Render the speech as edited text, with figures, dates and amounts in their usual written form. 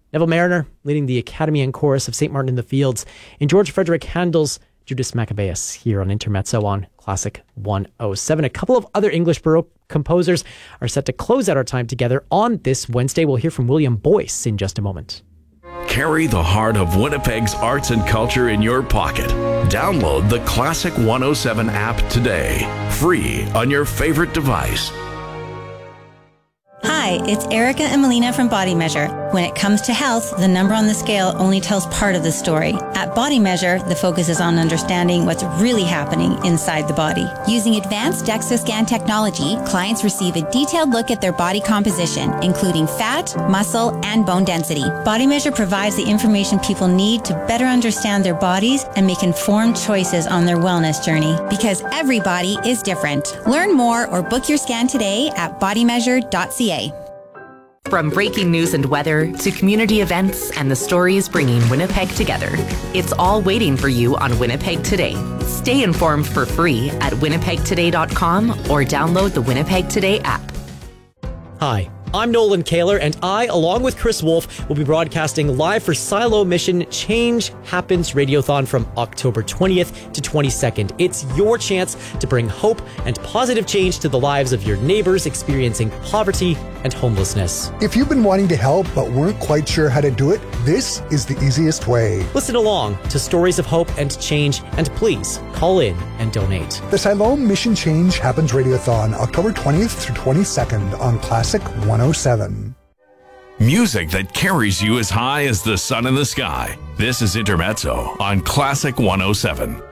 Neville Mariner leading the Academy and Chorus of St. Martin in the Fields in George Frederick Handel's Judas Maccabeus here on Intermezzo on Classic 107. A couple of other English Baroque composers are set to close out our time together on this Wednesday. We'll hear from William Boyce in just a moment. Carry the heart of Winnipeg's arts and culture in your pocket. Download the Classic 107 app today, free on your favorite device. Hi, it's Erica and Melina from Body Measure. When it comes to health, the number on the scale only tells part of the story. At Body Measure, the focus is on understanding what's really happening inside the body. Using advanced DEXA scan technology, clients receive a detailed look at their body composition, including fat, muscle, and bone density. Body Measure provides the information people need to better understand their bodies and make informed choices on their wellness journey. Because every body is different. Learn more or book your scan today at bodymeasure.ca. From breaking news and weather to community events and the stories bringing Winnipeg together, it's all waiting for you on Winnipeg Today. Stay informed for free at winnipegtoday.com or download the Winnipeg Today app. Hi, I'm Nolan Kaler, and I, along with Chris Wolf, will be broadcasting live for Silo Mission Change Happens Radiothon from October 20th to 22nd. It's your chance to bring hope and positive change to the lives of your neighbors experiencing poverty and homelessness. If you've been wanting to help but weren't quite sure how to do it, this is the easiest way. Listen along to stories of hope and change, and please call in and donate. The Siloam Mission Change Happens Radiothon, October 20th through 22nd on Classic 107. Music that carries you as high as the sun in the sky. This is Intermezzo on Classic 107.